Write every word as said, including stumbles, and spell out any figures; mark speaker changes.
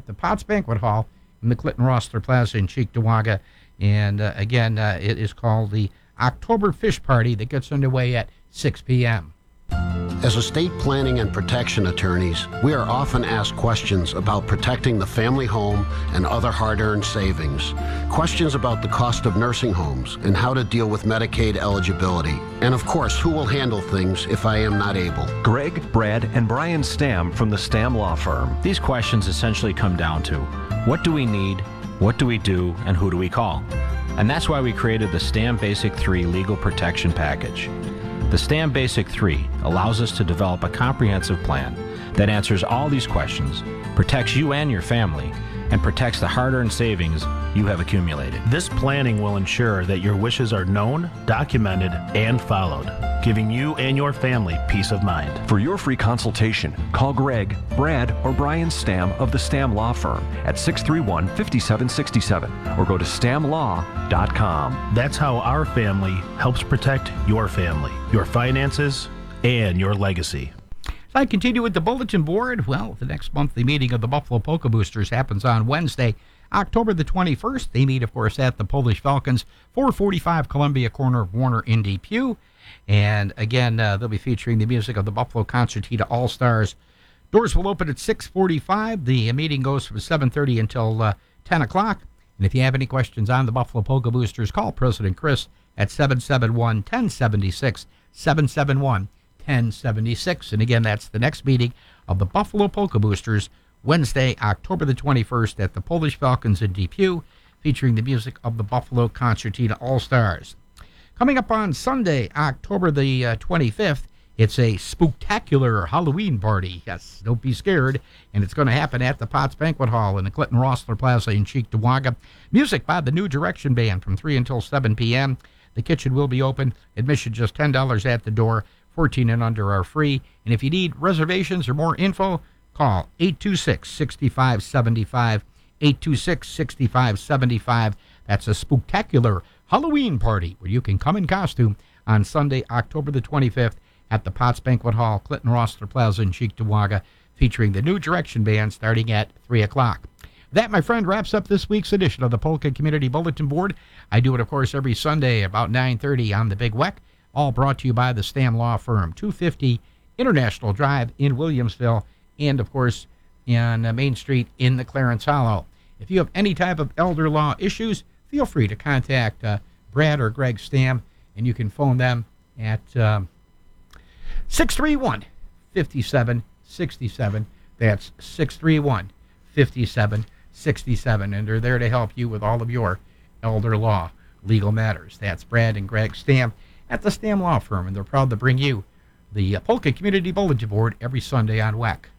Speaker 1: the Potts Banquet Hall in the Clinton Rossler Plaza in Cheektowaga. And uh, again, uh, it is called the October Fish Party that gets underway at six p.m.
Speaker 2: As estate planning and protection attorneys, we are often asked questions about protecting the family home and other hard-earned savings. Questions about the cost of nursing homes and how to deal with Medicaid eligibility. And of course, who will handle things if I am not able.
Speaker 3: Greg, Brad, and Brian Stamm from the Stamm Law Firm.
Speaker 4: These questions essentially come down to, what do we need, what do we do, and who do we call? And that's why we created the Stamm Basic three Legal Protection Package. The Stamm Basic three allows us to develop a comprehensive plan that answers all these questions, protects you and your family, and protects the hard-earned savings you have accumulated.
Speaker 5: This planning will ensure that your wishes are known, documented, and followed, giving you and your family peace of mind.
Speaker 3: For your free consultation, call Greg, Brad, or Brian Stamm of the Stamm Law Firm at six three one, five seven six seven or go to stam law dot com.
Speaker 5: That's how our family helps protect your family, your finances, and your legacy.
Speaker 1: So I continue with the bulletin board. Well, the next monthly meeting of the Buffalo Polka Boosters happens on Wednesday, October the twenty-first. They meet, of course, at the Polish Falcons, four forty-five Columbia, corner of Warner in Depew. And again, uh, they'll be featuring the music of the Buffalo Concertina All-Stars. Doors will open at six forty-five. The meeting goes from seven thirty until uh, ten o'clock. And if you have any questions on the Buffalo Polka Boosters, call President Chris at seven seven one, one zero seven six, seven seven one, one zero seven six. And again, that's the next meeting of the Buffalo Polka Boosters, Wednesday, October the twenty-first at the Polish Falcons in Depew, featuring the music of the Buffalo Concertina All-Stars. Coming up on Sunday, October the uh, twenty-fifth, it's a spooktacular Halloween party. Yes, don't be scared. And it's going to happen at the Potts Banquet Hall in the Clinton Rossler Plaza in Cheektowaga. Music by the New Direction Band from three until seven p.m. The kitchen will be open. Admission just ten dollars at the door. fourteen and under are free. And if you need reservations or more info, call eight two six, six five seven five, eight two six, six five seven five. That's a spooktacular Halloween party where you can come in costume on Sunday, October the twenty-fifth at the Potts Banquet Hall, Clinton Rossler Plaza in Cheektowaga, featuring the New Direction Band starting at three o'clock. That, my friend, wraps up this week's edition of the Polka Community Bulletin Board. I do it, of course, every Sunday about nine thirty on the Big W E C, all brought to you by the Stamm Law Firm, two fifty International Drive in Williamsville, and, of course, on uh, Main Street in the Clarence Hollow. If you have any type of elder law issues, feel free to contact uh, Brad or Greg Stamm, and you can phone them at um, six three one, five seven six seven. That's six three one, five seven six seven, and they're there to help you with all of your elder law legal matters. That's Brad and Greg Stamm at the Stamm Law Firm, and they're proud to bring you the uh, Polka Community Bulletin Board every Sunday on W E C.